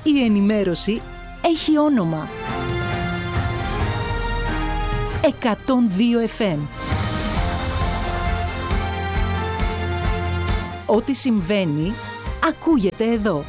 Η ενημέρωση έχει όνομα. 102 FM. Ό,τι συμβαίνει, ακούγεται εδώ.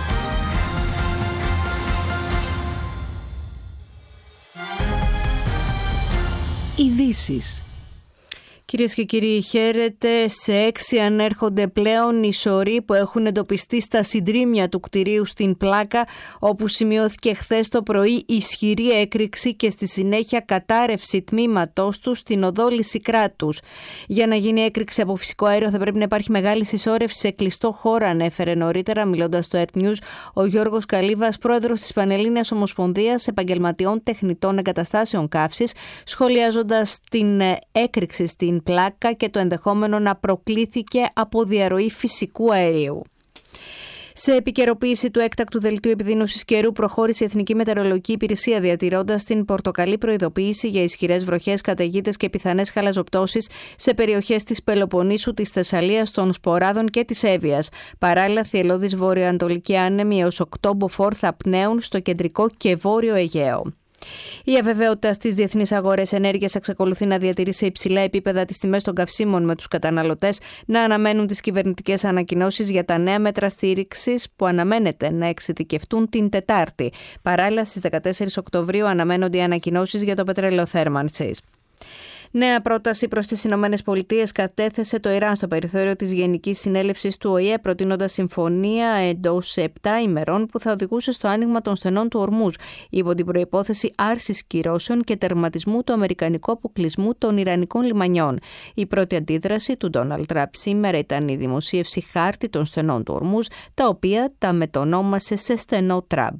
Ειδήσεις. Κυρίες και κύριοι, χαίρετε. Σε 6 ανέρχονται πλέον οι σωροί που έχουν εντοπιστεί στα συντρίμμια του κτηρίου στην Πλάκα, όπου σημειώθηκε χθες το πρωί ισχυρή έκρηξη και στη συνέχεια κατάρρευση τμήματός του στην οδό Λυσικράτους. Για να γίνει έκρηξη από φυσικό αέριο θα πρέπει να υπάρχει μεγάλη συσσόρευση σε κλειστό χώρο, ανέφερε νωρίτερα, μιλώντας στο Earth News, ο Γιώργος Καλύβας, πρόεδρος της Πανελλήνιας Ομοσπονδίας Επαγγελματιών Τεχνητών Εγκαταστάσεων Καύσης, σχολιάζοντας την έκρηξη στην Πλάκα και το ενδεχόμενο να προκλήθηκε από διαρροή φυσικού αερίου. Σε επικαιροποίηση του έκτακτου δελτίου επιδείνωσης καιρού προχώρησε η Εθνική Μετεωρολογική Υπηρεσία, διατηρώντας την πορτοκαλί προειδοποίηση για ισχυρές βροχές, καταιγίδες και πιθανές χαλαζοπτώσεις σε περιοχές της Πελοποννήσου, της Θεσσαλίας, των Σποράδων και της Εύβοιας. Παράλληλα, θυελλώδεις βορειοανατολικοί άνεμοι έως 8 μποφόρ θα πνέουν στο κεντρικό και βόρειο Αιγαίο. Η αβεβαιότητα στις διεθνείς αγορές ενέργειας εξακολουθεί να διατηρεί σε υψηλά επίπεδα τις τιμές των καυσίμων, με τους καταναλωτές να αναμένουν τις κυβερνητικές ανακοινώσεις για τα νέα μέτρα στήριξης που αναμένεται να εξειδικευτούν την Τετάρτη. Παράλληλα, στις 14 Οκτωβρίου αναμένονται οι ανακοινώσεις για το πετρέλαιο θέρμανσης. Νέα πρόταση προς τις ΗΠΑ κατέθεσε το Ιράν στο περιθώριο της Γενικής Συνέλευσης του ΟΗΕ, προτείνοντας συμφωνία εντός 7 ημερών που θα οδηγούσε στο άνοιγμα των στενών του Ορμούζ, υπό την προϋπόθεση άρσης κυρώσεων και τερματισμού του αμερικανικού αποκλεισμού των ιρανικών λιμανιών. Η πρώτη αντίδραση του Ντόναλντ Τραμπ σήμερα ήταν η δημοσίευση χάρτη των στενών του Ορμούζ, τα οποία τα μετονόμασε σε στενό Τραμπ.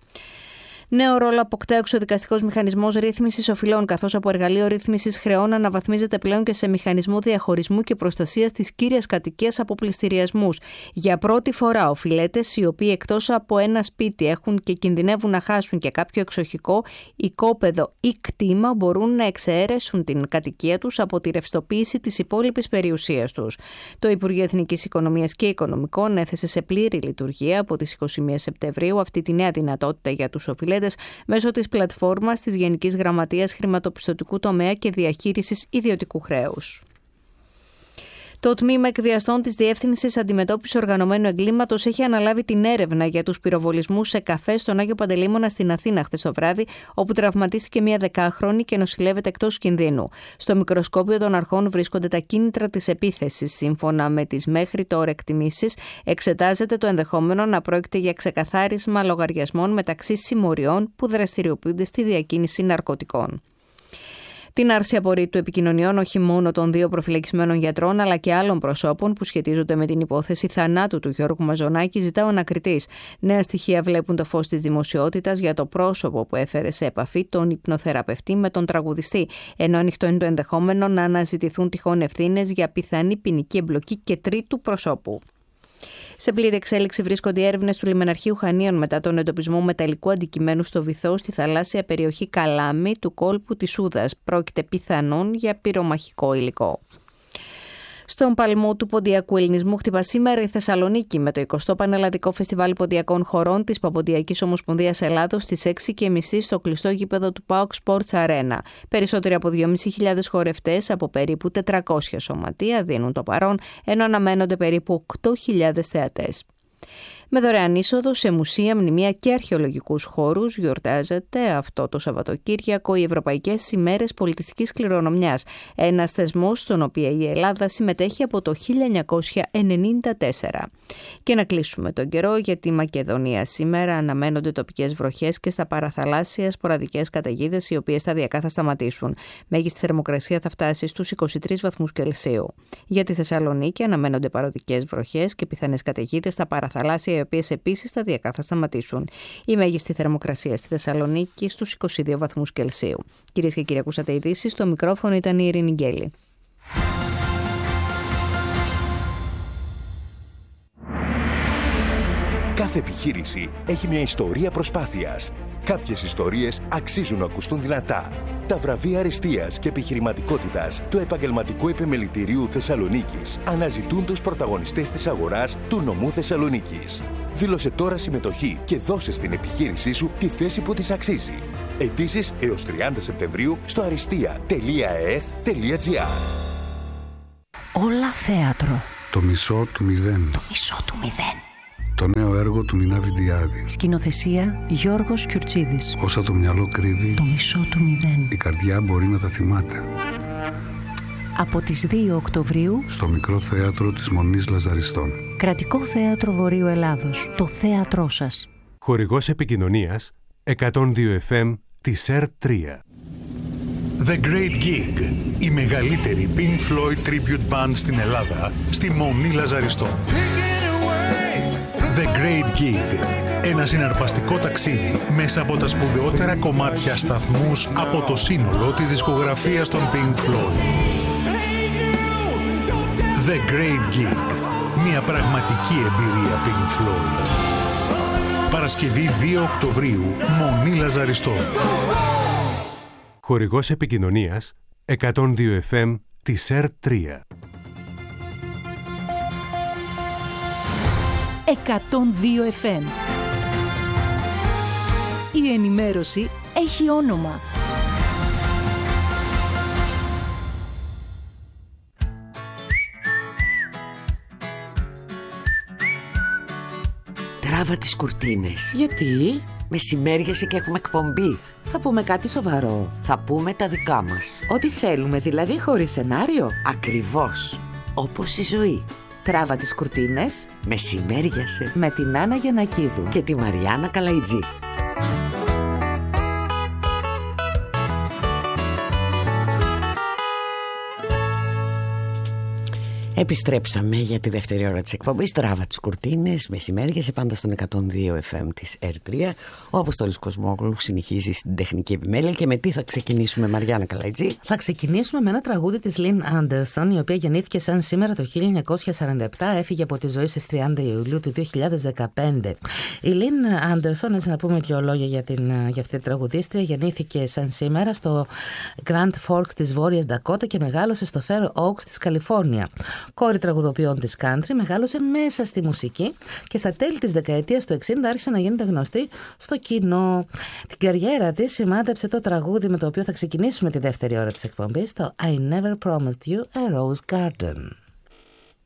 Νέο ρόλο αποκτά ο εξοδικαστικός μηχανισμός ρύθμισης οφειλών, καθώς από εργαλείο ρύθμισης χρεών αναβαθμίζεται πλέον και σε μηχανισμό διαχωρισμού και προστασίας της κύριας κατοικίας από πληστηριασμούς. Για πρώτη φορά, οφειλέτες οι οποίοι εκτός από ένα σπίτι έχουν και κινδυνεύουν να χάσουν και κάποιο εξοχικό, οικόπεδο ή κτήμα μπορούν να εξαιρέσουν την κατοικία τους από τη ρευστοποίηση της υπόλοιπης περιουσίας τους. Το Υπουργείο Εθνικής Οικονομίας και Οικονομικών έθεσε σε πλήρη λειτουργία από τις 21 Σεπτεμβρίου αυτή τη νέα δυνατότητα για τους οφειλέτες μέσω της πλατφόρμας της Γενικής Γραμματείας Χρηματοπιστωτικού Τομέα και Διαχείρισης Ιδιωτικού Χρέους. Το τμήμα εκβιαστών της Διεύθυνσης Αντιμετώπισης Οργανωμένου Εγκλήματος έχει αναλάβει την έρευνα για τους πυροβολισμούς σε καφέ στον Άγιο Παντελεήμονα στην Αθήνα χθες το βράδυ, όπου τραυματίστηκε μια 10χρονη και νοσηλεύεται εκτός κινδύνου. Στο μικροσκόπιο των αρχών βρίσκονται τα κίνητρα της επίθεσης. Σύμφωνα με τις μέχρι τώρα εκτιμήσεις, εξετάζεται το ενδεχόμενο να πρόκειται για ξεκαθάρισμα λογαριασμών μεταξύ συμμοριών που δραστηριοποιούνται στη διακίνηση ναρκωτικών. Την άρση απορρίτου επικοινωνιών όχι μόνο των 2 προφυλακισμένων γιατρών αλλά και άλλων προσώπων που σχετίζονται με την υπόθεση θανάτου του Γιώργου Μαζονάκη ζητά ο ανακριτής. Νέα στοιχεία βλέπουν το φως της δημοσιότητας για το πρόσωπο που έφερε σε επαφή τον υπνοθεραπευτή με τον τραγουδιστή, ενώ ανοιχτό είναι το ενδεχόμενο να αναζητηθούν τυχόν ευθύνες για πιθανή ποινική εμπλοκή και τρίτου προσώπου. Σε πλήρη εξέλιξη βρίσκονται οι έρευνες του λιμεναρχείου Χανίων μετά τον εντοπισμό μεταλλικού αντικειμένου στο βυθό στη θαλάσσια περιοχή Καλάμη του κόλπου της Ούδας. Πρόκειται πιθανόν για πυρομαχικό υλικό. Στον παλμό του ποντιακού ελληνισμού χτυπά σήμερα η Θεσσαλονίκη με το 20ο Πανελλαδικό Φεστιβάλ Ποντιακών Χορών της Παποντιακής Ομοσπονδίας Ελλάδος στις 6:30 στο κλειστό γήπεδο του ΠΑΟΚ Sports Arena. Περισσότεροι από 2.500 χορευτές από περίπου 400 σωματεία δίνουν το παρόν, ενώ αναμένονται περίπου 8.000 θεατές. Με δωρεάν είσοδο σε μουσεία, μνημεία και αρχαιολογικούς χώρους γιορτάζεται αυτό το Σαββατοκύριακο οι Ευρωπαϊκές ημέρες πολιτιστικής κληρονομιάς, ένας θεσμός στον οποίο η Ελλάδα συμμετέχει από το 1994. Και να κλείσουμε τον καιρό, για τη Μακεδονία σήμερα αναμένονται τοπικές βροχές και στα παραθαλάσσια σποραδικές καταιγίδες, οι οποίες σταδιακά θα σταματήσουν. Μέγιστη θερμοκρασία θα φτάσει στους 23 βαθμούς Κελσίου. Για τη Θεσσαλονίκη αναμένονται παροδικές βροχές και πιθανές καταιγίδες στα παραθαλάσσια, οι οποίες επίσης σταδιακά θα σταματήσουν. Η μέγιστη θερμοκρασία στη Θεσσαλονίκη στους 22 βαθμούς Κελσίου. Κυρίες και κύριοι, ακούσατε ειδήσεις. Στο μικρόφωνο ήταν η Ειρήνη Γκέλη. Κάθε επιχείρηση έχει μια ιστορία προσπάθειας. Κάποιες ιστορίες αξίζουν να ακουστούν δυνατά. Τα βραβεία αριστείας και επιχειρηματικότητας του Επαγγελματικού Επιμελητηρίου Θεσσαλονίκης αναζητούν τους πρωταγωνιστές της αγοράς του νομού Θεσσαλονίκης. Δήλωσε τώρα συμμετοχή και δώσε στην επιχείρησή σου τη θέση που της αξίζει. Αιτήσεις έως 30 Σεπτεμβρίου στο aristia.eth.gr. Όλα θέατρο. Το μισό του μηδέν. Το μισό του μηδέν. Το νέο έργο του Μινάδη Διάδη. Σκηνοθεσία Γιώργος Κιουρτσίδης. Όσα το μυαλό κρύβει, Το μισό του μηδέν. η καρδιά μπορεί να τα θυμάται. Από τις 2 Οκτωβρίου Στο μικρό θέατρο της Μονής Λαζαριστών. Κρατικό Θέατρο Βορείου Ελλάδος. Το θέατρό σας. Χορηγός επικοινωνίας 102 FM της R3. The Great Gig, η μεγαλύτερη Pink Floyd tribute band στην Ελλάδα, στη Μονή Λαζαριστών. The Great Gig, ένα συναρπαστικό ταξίδι μέσα από τα σπουδαιότερα κομμάτια σταθμούς από το σύνολο της δισκογραφίας των Pink Floyd. The Great Gig, μια πραγματική εμπειρία Pink Floyd. Παρασκευή 2 Οκτωβρίου, Μονή Λαζαριστών. Χορηγός επικοινωνίας 102 FM της R3. 102 FM. Η ενημέρωση έχει όνομα. Τράβα τις κουρτίνες. Γιατί? Μεσημέριασε και έχουμε εκπομπή. Θα πούμε κάτι σοβαρό. Θα πούμε τα δικά μας. Ό,τι θέλουμε, δηλαδή χωρίς σενάριο. Ακριβώς. Όπως η ζωή. Τράβα τις κουρτίνες. Μεσημέριασε. Με την Άννα Γιαννακίδου. Και τη Μαριάννα Καλαϊτζή. Επιστρέψαμε για τη δεύτερη ώρα της εκπομπής. Τράβα τις κουρτίνες, μεσημέριασε πάντα στον 102 FM της R3. Ο Αποστόλης Κοσμόγλου συνεχίζει στην τεχνική επιμέλεια. Και με τι θα ξεκινήσουμε, Μαριάννα Καλαϊτζή? Θα ξεκινήσουμε με ένα τραγούδι της Lynn Anderson, η οποία γεννήθηκε σαν σήμερα το 1947, έφυγε από τη ζωή στις 30 Ιουλίου του 2015. Η Lynn Anderson, έτσι να πούμε δύο λόγια για αυτή τη τραγουδίστρια, γεννήθηκε σαν σήμερα στο Grand Forks της Βόρειας Ντακότα και μεγάλωσε στο Fair Oaks της Καλιφόρνια. Κόρη τραγουδοποιών της country, μεγάλωσε μέσα στη μουσική και στα τέλη της δεκαετίας του 60 άρχισε να γίνεται γνωστή στο κοινό. Την καριέρα της σημάδεψε το τραγούδι με το οποίο θα ξεκινήσουμε τη δεύτερη ώρα της εκπομπής, το I Never Promised You a Rose Garden.